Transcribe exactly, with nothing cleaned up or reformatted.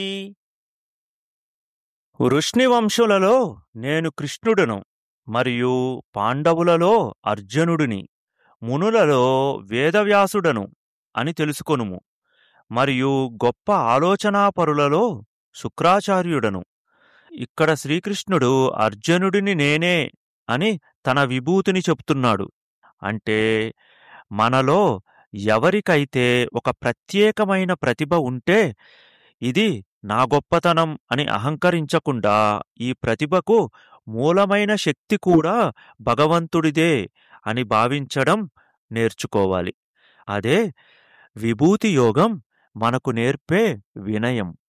వృష్ణివంశులలో నేను కృష్ణుడను, మరియు పాండవులలో అర్జునుడిని, మునులలో వేదవ్యాసుడను అని తెలుసుకొనుము. మరియు గొప్ప ఆలోచనాపరులలో శుక్రాచార్యుడను. ఇక్కడ శ్రీకృష్ణుడు అర్జునుడిని నేనే అని తన విభూతిని చెప్తున్నాడు. అంటే మనలో ఎవరికైతే ఒక ప్రత్యేకమైన ప్రతిభ ఉంటే ఇది నా గొప్పతనం అని అహంకరించకుండా ఈ ప్రతిభకు మూలమైన శక్తి కూడా భగవంతుడిదే అని భావించడం నేర్చుకోవాలి. అదే విభూతి యోగం మనకు నేర్పే వినయం.